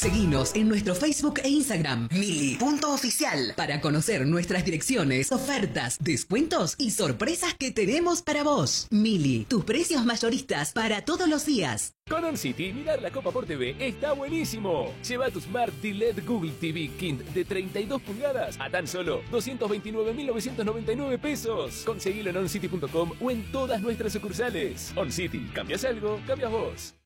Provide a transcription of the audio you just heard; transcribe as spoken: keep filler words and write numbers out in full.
Seguinos en nuestro Facebook e Instagram, mili punto oficial, para conocer nuestras direcciones, ofertas, descuentos y sorpresas que tenemos para vos. Mili, tus precios mayoristas para todos los días. Con OnCity, mirar la Copa por T V está buenísimo. Lleva tu Smart T L E D Google T V Kind de treinta y dos pulgadas a tan solo doscientos veintinueve mil novecientos noventa y nueve pesos. Conseguilo en oncity punto com o en todas nuestras sucursales. OnCity, ¿cambias algo? Cambias vos.